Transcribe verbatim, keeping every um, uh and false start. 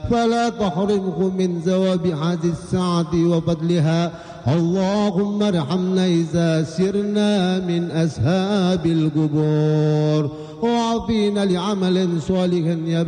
فلا تحرمه من ثواب هذه الساعة وفضلها. اللهم ارحمنا إذا سرنا من أصحاب القبور وعافينا لعمل صالح يا